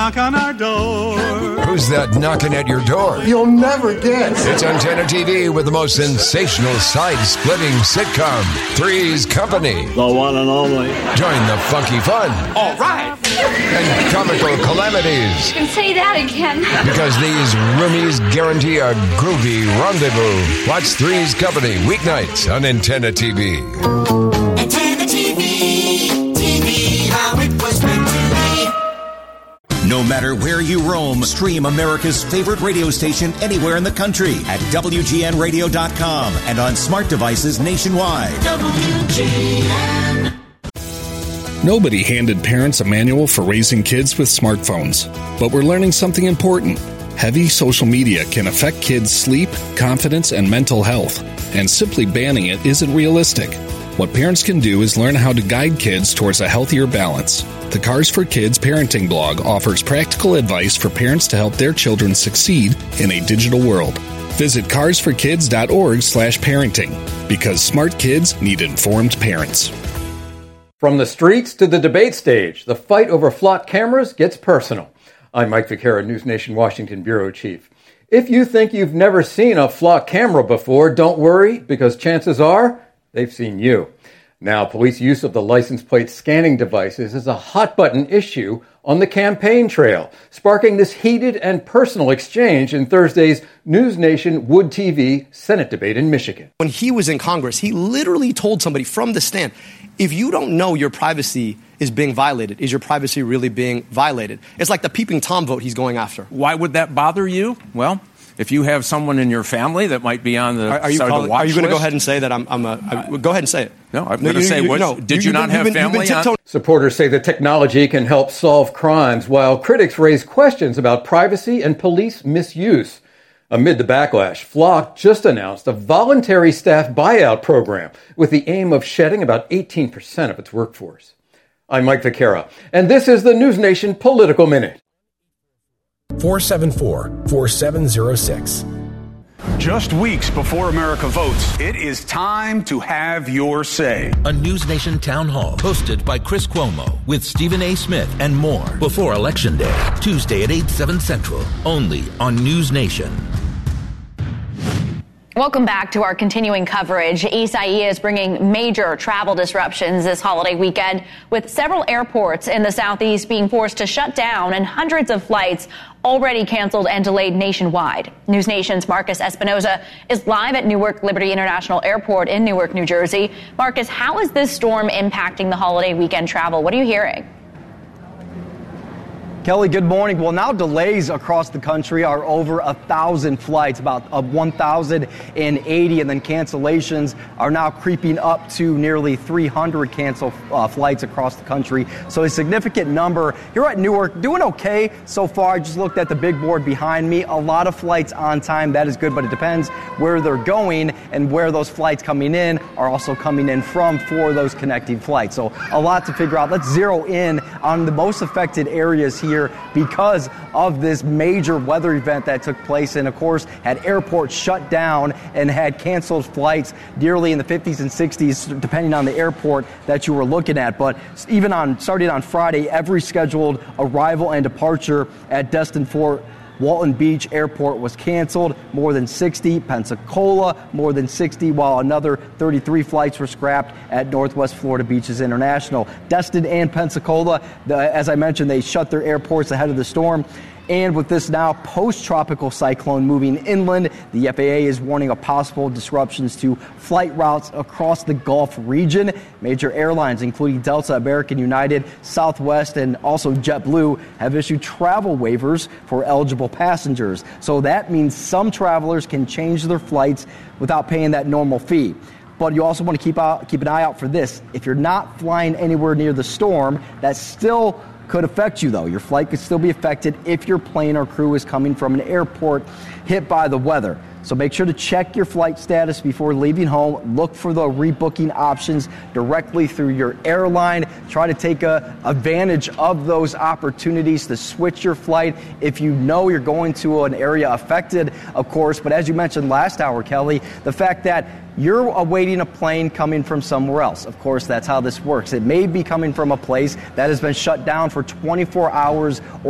Knock on our door. Who's that knocking at your door? You'll never guess. It's Antenna TV with the most sensational side-splitting sitcom, Three's Company. The one and only. Join the funky fun. All right. And comical calamities. You can say that again. Because these roomies guarantee a groovy rendezvous. Watch Three's Company weeknights on Antenna TV. Antenna TV, TV how it was meant to be. No matter where you roam, stream America's favorite radio station anywhere in the country at WGNradio.com and on smart devices nationwide. WGN. Nobody handed parents a manual for raising kids with smartphones, but we're learning something important. Heavy social media can affect kids' sleep, confidence, and mental health, and simply banning it isn't realistic. What parents can do is learn how to guide kids towards a healthier balance. The Cars for Kids parenting blog offers practical advice for parents to help their children succeed in a digital world. Visit carsforkids.org/parenting, because smart kids need informed parents. From the streets to the debate stage, the fight over flock cameras gets personal. I'm Mike Vaquera, News Nation Washington Bureau Chief. If you think you've never seen a flock camera before, don't worry, because chances are they've seen you. Now, police use of the license plate scanning devices is a hot-button issue on the campaign trail, sparking this heated and personal exchange in Thursday's News Nation Wood TV Senate debate in Michigan. When he was in Congress, he literally told somebody from the stand, if you don't know your privacy is being violated, is your privacy really being violated? It's like the peeping Tom vote he's going after. Why would that bother you? Well, if you have someone in your family that might be on the watch list. Are you going to go ahead and say that go ahead and say it. No, I'm going to say, did you not have family on? Supporters say the technology can help solve crimes, while critics raise questions about privacy and police misuse. Amid the backlash, Flock just announced a voluntary staff buyout program with the aim of shedding about 18% of its workforce. I'm Mike Vaquera, and this is the News Nation Political Minute. 474-4706. Just weeks before America votes, it is time to have your say. A News Nation town hall hosted by Chris Cuomo with Stephen A. Smith and more before Election Day, Tuesday at 8, 7 Central, only on News Nation. Welcome back to our continuing coverage. Isaiah is bringing major travel disruptions this holiday weekend, with several airports in the southeast being forced to shut down and hundreds of flights already canceled and delayed nationwide. News Nation's Marcus Espinoza is live at Newark Liberty International Airport in Newark, New Jersey. Marcus, how is this storm impacting the holiday weekend travel? What are you hearing? Kelly, good morning. Well, now delays across the country are over 1,000 flights, about 1,080, and then cancellations are now creeping up to nearly 300 canceled flights across the country. So a significant number. Here at Newark, doing okay so far. I just looked at the big board behind me. A lot of flights on time. That is good, but it depends where they're going and where those flights coming in are also coming in from for those connecting flights. So a lot to figure out. Let's zero in on the most affected areas here because of this major weather event that took place, and of course had airports shut down and had canceled flights nearly in the 50s and 60s depending on the airport that you were looking at. But even starting on Friday, every scheduled arrival and departure at Destin Fort Walton Beach Airport was canceled. More than 60. Pensacola, more than 60, while another 33 flights were scrapped at Northwest Florida Beaches International. Destin and Pensacola, as I mentioned, they shut their airports ahead of the storm. And with this now post-tropical cyclone moving inland, the FAA is warning of possible disruptions to flight routes across the Gulf region. Major airlines, including Delta, American United, Southwest, and also JetBlue, have issued travel waivers for eligible passengers. So that means some travelers can change their flights without paying that normal fee. But you also want to keep an eye out for this. If you're not flying anywhere near the storm, that still could affect you, though. Your flight could still be affected if your plane or crew is coming from an airport hit by the weather. So make sure to check your flight status before leaving home. Look for the rebooking options directly through your airline. Try to take advantage of those opportunities to switch your flight if you know you're going to an area affected, of course. But as you mentioned last hour, Kelly, the fact that you're awaiting a plane coming from somewhere else. Of course, that's how this works. It may be coming from a place that has been shut down for 24 hours